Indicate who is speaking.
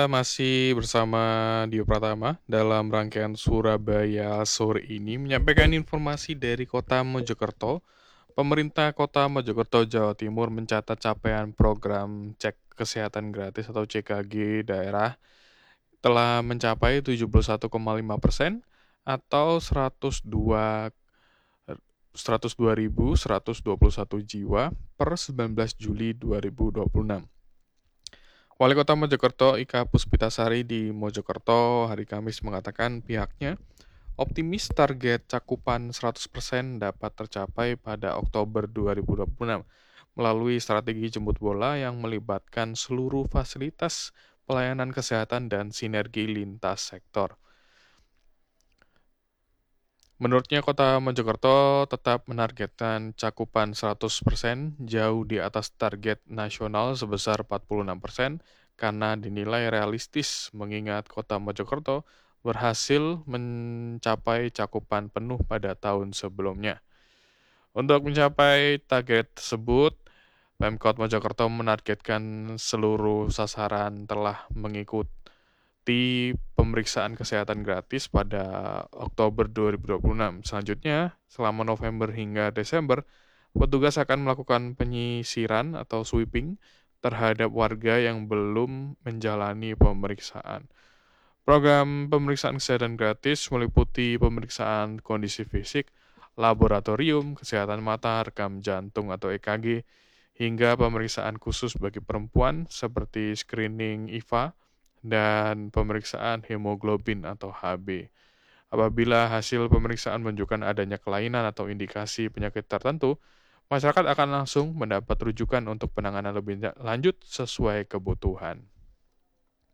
Speaker 1: Masih bersama Dio Pratama dalam rangkaian Surabaya sore ini menyampaikan informasi dari Kota Mojokerto. Pemerintah Kota Mojokerto, Jawa Timur mencatat capaian program cek kesehatan gratis atau CKG daerah telah mencapai 71,5% atau 102.121 jiwa per 19 Juli 2026. Wali Kota Mojokerto Ika Puspitasari di Mojokerto hari Kamis mengatakan pihaknya optimis target cakupan 100% dapat tercapai pada Oktober 2026 melalui strategi jemput bola yang melibatkan seluruh fasilitas pelayanan kesehatan dan sinergi lintas sektor. Menurutnya Kota Mojokerto tetap menargetkan cakupan 100% jauh di atas target nasional sebesar 46% karena dinilai realistis mengingat Kota Mojokerto berhasil mencapai cakupan penuh pada tahun sebelumnya. Untuk mencapai target tersebut, Pemkot Mojokerto menargetkan seluruh sasaran telah mengikuti pemeriksaan kesehatan gratis pada Oktober 2026. Selanjutnya, selama November hingga Desember, petugas akan melakukan penyisiran atau sweeping terhadap warga yang belum menjalani pemeriksaan. Program pemeriksaan kesehatan gratis meliputi pemeriksaan kondisi fisik, laboratorium, kesehatan mata, rekam jantung atau EKG, hingga pemeriksaan khusus bagi perempuan seperti screening IVA dan pemeriksaan hemoglobin atau HB. Apabila hasil pemeriksaan menunjukkan adanya kelainan atau indikasi penyakit tertentu, masyarakat akan langsung mendapat rujukan untuk penanganan lebih lanjut sesuai kebutuhan.